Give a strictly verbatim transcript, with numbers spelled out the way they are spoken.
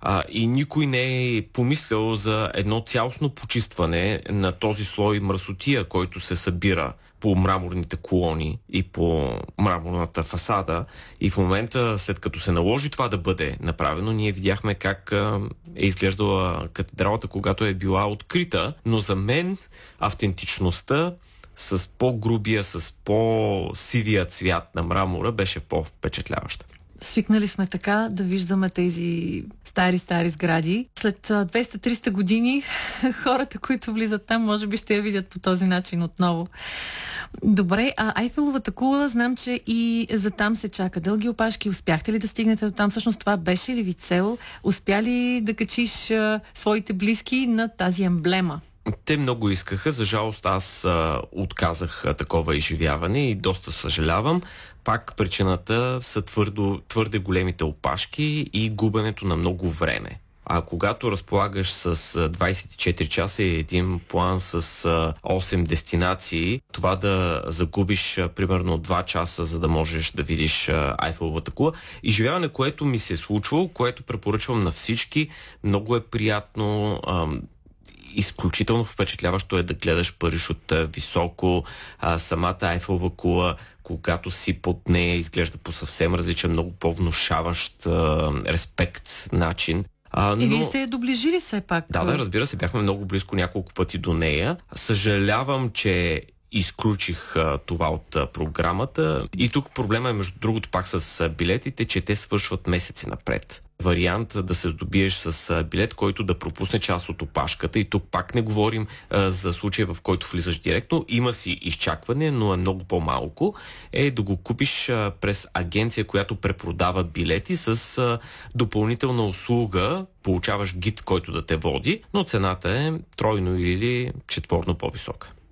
А, и никой не е помислял за едно цялостно почистване на този слой мръсотия, който се събира по мраморните колони и по мраморната фасада. И в момента, след като се наложи това да бъде направено, ние видяхме как а, е изглеждала катедралата, когато е била открита. Но за мен автентичността с по-грубия, с по-сивия цвят на мрамора беше по-впечатляваща. Свикнали сме така да виждаме тези стари-стари сгради. След двеста-триста години хората, които влизат там, може би ще я видят по този начин отново. Добре, а Айфеловата кула, знам, че и за там се чака дълги опашки. Успяхте ли да стигнете до там? Всъщност това беше ли ви цел? Успя ли да качиш а, своите близки на тази емблема? Те много искаха. За жалост аз а, отказах а, такова изживяване и доста съжалявам. Пак причината са твърдо, твърде големите опашки и губенето на много време. А когато разполагаш с двайсет и четири часа и един план с осем дестинации, това да загубиш примерно два часа, за да можеш да видиш Айфеловата кула. Изживяване, което ми се е случвало, което препоръчвам на всички. Много е приятно. Изключително впечатляващо е да гледаш Париж от високо. А, самата Айфелова кула, когато си под нея, изглежда по съвсем различен, много по-внушаващ а, респект начин. А, но... И вие сте я доближили все пак. Да, да, разбира се, бяхме много близко няколко пъти до нея. Съжалявам, че изключих а, това от а, програмата. И тук проблема е, между другото, пак с а, билетите, че те свършват месеци напред. Вариант да се здобиеш с а, билет, който да пропусне част от опашката. И тук пак не говорим а, за случая, в който влизаш директно. Има си изчакване, но е много по-малко. Е да го купиш а, през агенция, която препродава билети с а, допълнителна услуга. Получаваш гид, който да те води, но цената е тройно или четворно по-висока.